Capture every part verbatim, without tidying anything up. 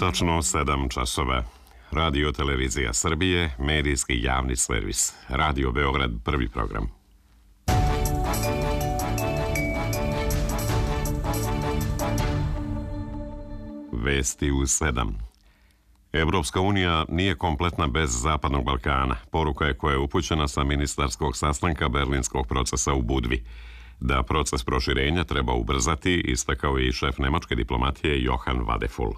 Tačno sedam časova. Radio Televizija Srbije, medijski javni servis. Radio Beograd, prvi program. Vesti u sedam. Evropska unija nije kompletna bez Zapadnog Balkana. Poruka je koja je upućena sa ministarskog sastanka Berlinskog procesa u Budvi. Da proces proširenja treba ubrzati, istakao je i šef nemačke diplomatije Johan Vadeful.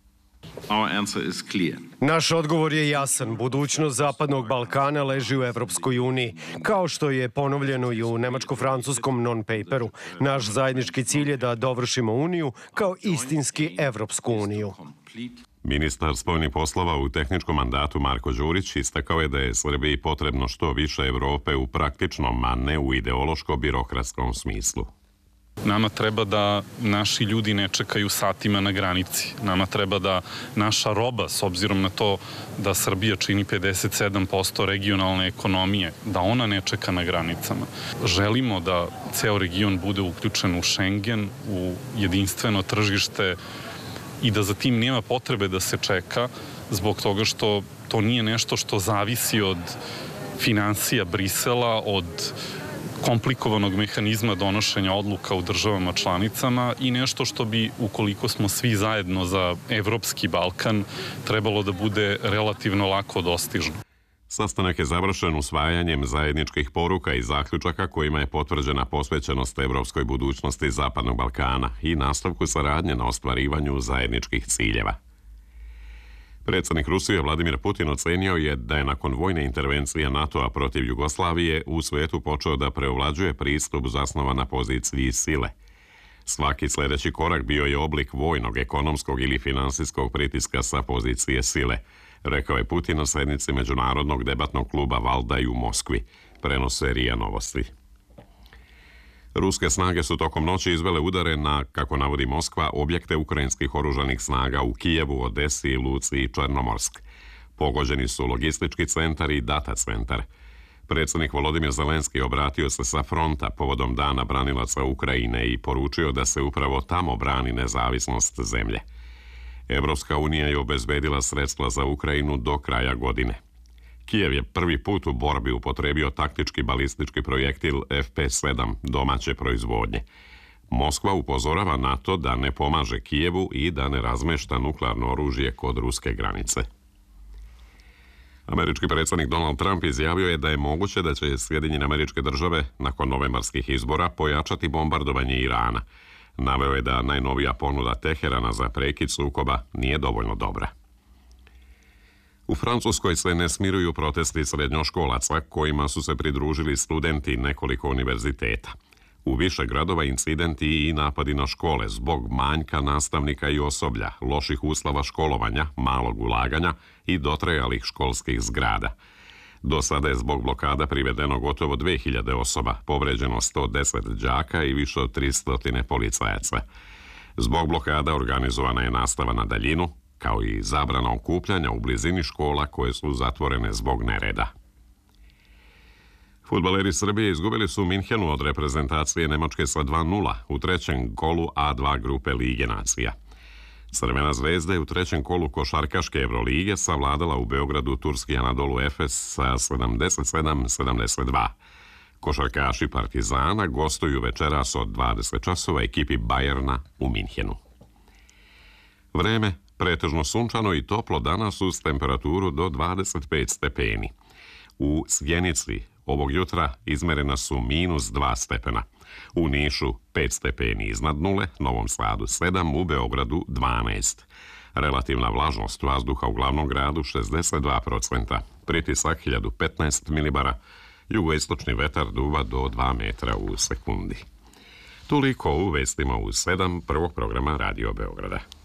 Naš odgovor je jasan. Budućnost Zapadnog Balkana leži u Evropskoj uniji, kao što je ponovljeno i u nemačko-francuskom non-paperu. Naš zajednički cilj je da dovršimo uniju kao istinski Evropsku uniju. Ministar spoljnih poslova u tehničkom mandatu Marko Đurić istakao je da je Srbiji potrebno što više Evrope u praktičnom, a ne u ideološko-birokratskom smislu. Nama treba da naši ljudi ne čekaju satima na granici. Nama treba da naša roba, s obzirom na to da Srbija čini pedeset sedam posto regionalne ekonomije, da ona ne čeka na granicama. Želimo da ceo region bude uključen u Schengen, u jedinstveno tržište i da za tim nema potrebe da se čeka, zbog toga što to nije nešto što zavisi od finansija Brisela, od komplikovanog mehanizma donošenja odluka u državama članicama i nešto što bi, ukoliko smo svi zajedno za Evropski Balkan, trebalo da bude relativno lako dostižno. Sastanak je završen usvajanjem zajedničkih poruka i zaključaka kojima je potvrđena posvećenost evropskoj budućnosti Zapadnog Balkana i nastavku saradnje na ostvarivanju zajedničkih ciljeva. Predsjednik Rusije Vladimir Putin ocenio je da je nakon vojne intervencije NATO-a protiv Jugoslavije u svijetu počeo da preovlađuje pristup zasnovan na poziciji sile. Svaki sljedeći korak bio je oblik vojnog, ekonomskog ili finansijskog pritiska sa pozicije sile, rekao je Putin na sednici Međunarodnog debatnog kluba Valdaj u Moskvi, prenose RIA Novosti. Ruske snage su tokom noći izvele udare na, kako navodi Moskva, objekte ukrajinskih oružanih snaga u Kijevu, Odesi, Luci i Černomorsk. Pogođeni su logistički centar i data centar. Predsjednik Volodimir Zelenski obratio se sa fronta povodom Dana branilaca Ukrajine i poručio da se upravo tamo brani nezavisnost zemlje. Evropska unija je obezbedila sredstva za Ukrajinu do kraja godine. Kijev je prvi put u borbi upotrebio taktički balistički projektil F P sedam domaće proizvodnje. Moskva upozorava na to da ne pomaže Kijevu i da ne razmešta nuklearno oružje kod ruske granice. Američki predsjednik Donald Trump izjavio je da je moguće da će Sjedinjene Američke Države nakon novembarskih izbora pojačati bombardovanje Irana. Naveo je da najnovija ponuda Teherana za prekid sukoba nije dovoljno dobra. U Francuskoj se ne smiruju protesti srednjoškolaca kojima su se pridružili studenti nekoliko univerziteta. U više gradova incidenti i napadi na škole zbog manjka nastavnika i osoblja, loših uslova školovanja, malog ulaganja i dotrajalih školskih zgrada. Do sada je zbog blokada privedeno gotovo dve hiljade osoba, povređeno sto deset đaka i više od tristo policajaca. Zbog blokada organizovana je nastava na daljinu, kao i zabrana okupljanja u blizini škola koje su zatvorene zbog nereda. Fudbaleri Srbije izgubili su u Minhenu od reprezentacije Nemačke sa dva nula u trećem kolu A dva grupe Lige nacija. Crvena zvezda je u trećem kolu košarkaške Evrolige savladala u Beogradu turski Anadolu Efes sa sedamdeset sedam sedamdeset dva. Košarkaši Partizana gostuju večeras od dvadeset časova ekipi Bajerna u Minhenu. Vreme pretežno sunčano i toplo danas uz temperaturu do dvadeset pet stepeni. U Sjenici ovog jutra izmerena su minus dva stepena. U Nišu pet stepeni iznad nule, Novom Sadu sedam, u Beogradu dvanaest. Relativna vlažnost vazduha u glavnom gradu šezdeset dva procenta. Pritisak hiljadu petnaest milibara. Jugoistočni vetar duva do dva metra u sekundi. Toliko u vestima u sedam prvog programa Radio Beograda.